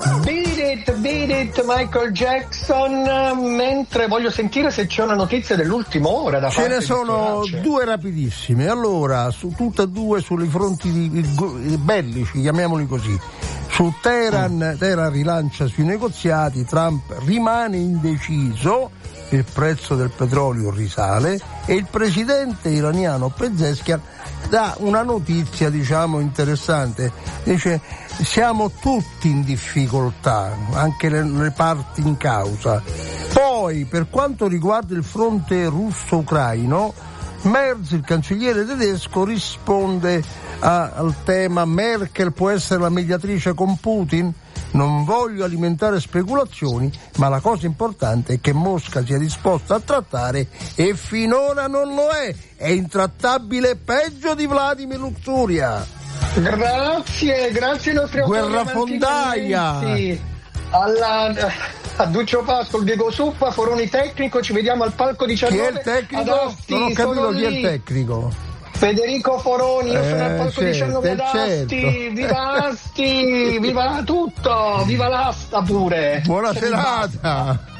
Beat it Michael Jackson, mentre voglio sentire se c'è una notizia dell'ultima ora da Ce parte ne sono due rapidissime. Allora, su tutte e due sui fronti bellici, chiamiamoli così. Su Teheran rilancia sui negoziati, Trump rimane indeciso, il prezzo del petrolio risale e il presidente iraniano Pezeshkian dà una notizia interessante, dice siamo tutti in difficoltà, anche le parti in causa. Poi per quanto riguarda il fronte russo-ucraino, Merz, il cancelliere tedesco, risponde al tema Merkel può essere la mediatrice con Putin. Non voglio alimentare speculazioni, ma la cosa importante è che Mosca sia disposta a trattare e finora non lo è. È intrattabile, peggio di Vladimir Luxuria. Grazie ai nostri guerrafondaia. A Duccio Pascolo, Diego Suppa, Foroni tecnico, ci vediamo al palco 19. Chi è il tecnico? Non ho capito chi è il tecnico. Federico Foroni, io sono al palco 19 ad Asti, viva Asti, viva tutto, viva l'asta pure. Buona serata.